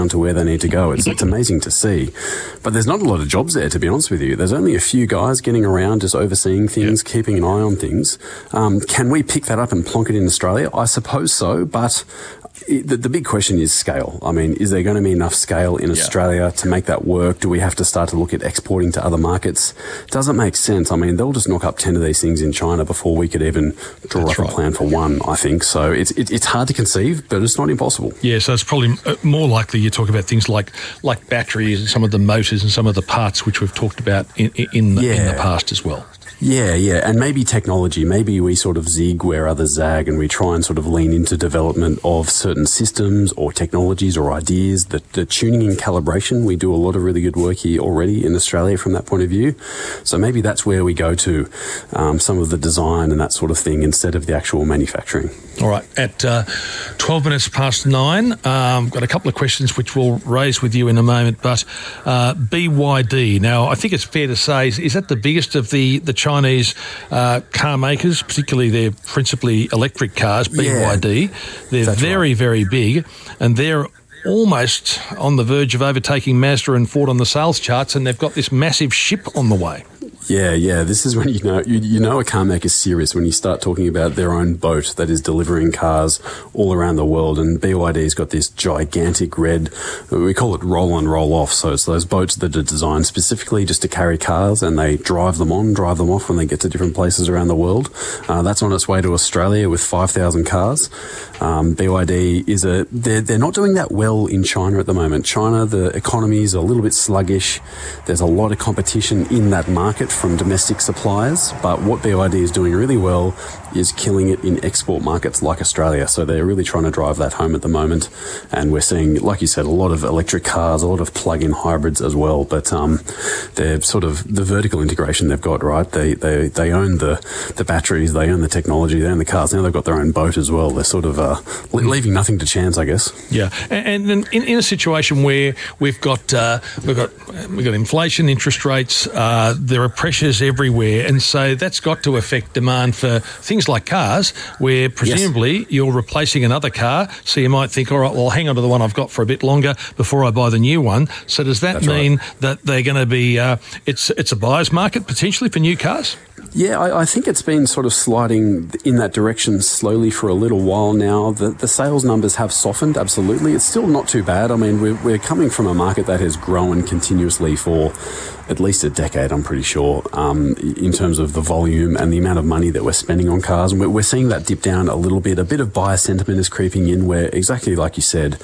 to where they need to go. It's amazing to see. But there's not a lot of jobs there, to be honest with you. There's only a few guys getting around just overseeing things, keeping an eye on things. Can we pick that up and plonk it in Australia? I suppose so, but the big question is scale. I mean, is there going to be enough scale in Australia to make that work? Do we have to start to look at exporting to other markets? Doesn't make sense. I mean, they'll just knock up 10 of these things in China before we could even draw up a plan for one, I think. So it's hard to conceive, but it's not impossible. Yeah, so it's probably more likely you talk about things like batteries and some of the motors and some of the parts which we've talked about in the past as well. Yeah, and maybe technology. Maybe we sort of zig where others zag and we try and sort of lean into development of certain systems or technologies or ideas. The tuning and calibration, we do a lot of really good work here already in Australia from that point of view. So maybe that's where we go to, some of the design and that sort of thing instead of the actual manufacturing. All right, at 12 minutes past 9, got a couple of questions which we'll raise with you in a moment, but BYD, now I think it's fair to say, is that the biggest of the Chinese car makers, particularly their principally electric cars, BYD? They're very big, and they're almost on the verge of overtaking Mazda and Ford on the sales charts, and they've got this massive ship on the way. Yeah. This is when you know a car maker is serious when you start talking about their own boat that is delivering cars all around the world. And BYD's got this gigantic red, we call it roll on, roll off. So it's those boats that are designed specifically just to carry cars, and they drive them on, drive them off when they get to different places around the world. That's on its way to Australia with 5,000 cars. BYD they're not doing that well in China at the moment. China, the economy is a little bit sluggish. There's a lot of competition in that market from domestic suppliers, but what BYD is doing really well is killing it in export markets like Australia. So they're really trying to drive that home at the moment. And we're seeing, like you said, a lot of electric cars, a lot of plug-in hybrids as well. But they're sort of the vertical integration they've got, right? They own the batteries, they own the technology, they own the cars. Now they've got their own boat as well. They're sort of leaving nothing to chance, I guess. Yeah, and in a situation where we've got inflation, interest rates, there are pressures everywhere, and so that's got to affect demand for things like cars, where presumably you're replacing another car, so you might think, all right, well, I'll hang on to the one I've got for a bit longer before I buy the new one. So does that mean that they're going to be, it's a buyer's market potentially for new cars? Yeah, I think it's been sort of sliding in that direction slowly for a little while now. The sales numbers have softened, absolutely. It's still not too bad. I mean, we're coming from a market that has grown continuously for at least a decade, I'm pretty sure, in terms of the volume and the amount of money that we're spending on cars. And we're seeing that dip down a little bit. A bit of buyer sentiment is creeping in where, exactly like you said,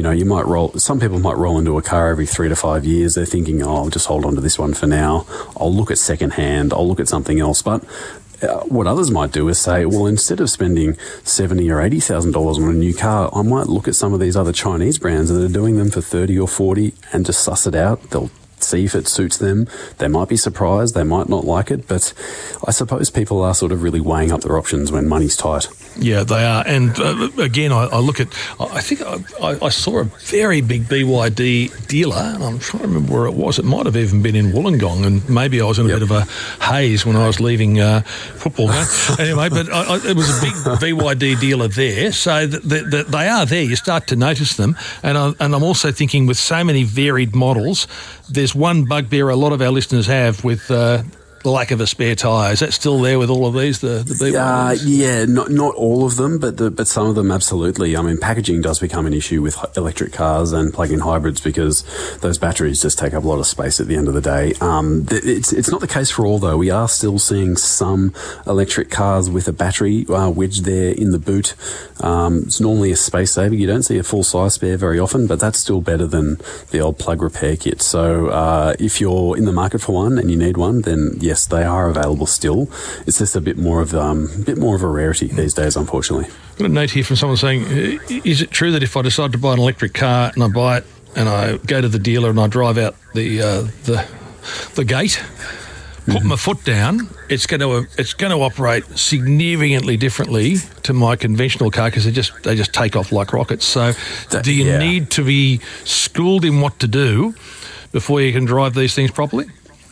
some people might roll into a car every 3 to 5 years. They're thinking, I'll just hold on to this one for now. I'll look at second hand. I'll look at something else. But what others might do is say, well, instead of spending $70,000 or $80,000 on a new car, I might look at some of these other Chinese brands that are doing them for 30 or 40 and just suss it out. They'll see if it suits them. They might be surprised. They might not like it. But I suppose people are sort of really weighing up their options when money's tight. Yeah, they are. And again, I look at, I think I saw a very big BYD dealer, and I'm trying to remember where it was. It might have even been in Wollongong, and maybe I was in a bit of a haze when I was leaving football game. Anyway, but it was a big BYD dealer there. So they are there. You start to notice them. And I'm also thinking, with so many varied models, there's one bugbear a lot of our listeners have with the lack of a spare tyre. Is that still there with all of these, the BYDs? Yeah, not all of them, but some of them absolutely. I mean, packaging does become an issue with electric cars and plug-in hybrids because those batteries just take up a lot of space at the end of the day. It's not the case for all, though. We are still seeing some electric cars with a battery wedged there in the boot. It's normally a space saver. You don't see a full-size spare very often, but that's still better than the old plug repair kit. So if you're in the market for one and you need one, then yes, they are available still. It's just a bit more of a rarity these days, unfortunately. I've got a note here from someone saying, is it true that if I decide to buy an electric car and I buy it and I go to the dealer and I drive out the gate, put my foot down, it's going to operate significantly differently to my conventional car because they just take off like rockets. So do you need to be schooled in what to do before you can drive these things properly?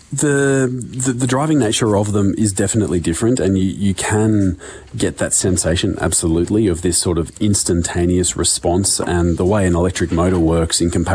The driving nature of them is definitely different, and you can get that sensation, absolutely, of this sort of instantaneous response, and the way an electric motor works in comparison